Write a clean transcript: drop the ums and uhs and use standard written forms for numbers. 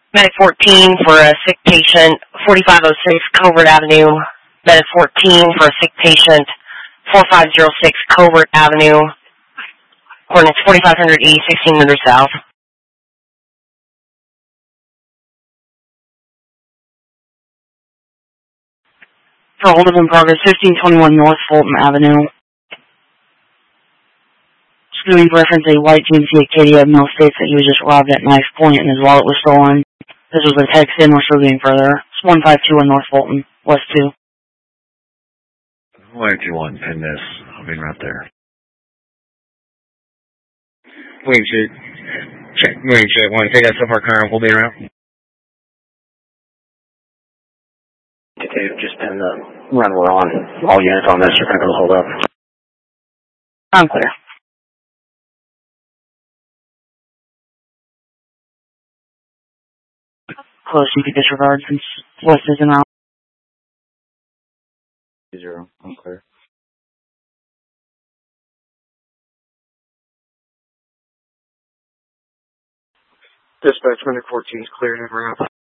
Medic 14 for a sick patient, 4506 Covert Avenue. Medic 14 for a sick patient, 4506 Covert Avenue. Coordinates 4500 east, 1600 south. For hold of in progress, 1521 North Fulton Avenue. Screwing reference a white GMC Acadia Mill states that he was just robbed at knife point and his wallet was stolen. This was a text in, we're still getting further. It's 152 in North Fulton, West 2. 151, pin this. I'll be right there. Wing shoot. Check, wing shoot. Want to take that so far, car, we'll be around. Okay, just pin the run we're on. All units on this are going to go hold up. I'm clear. Close, you could disregard since West isn't out. 0, I'm clear. Dispatch, Medic 14 is clear, never out.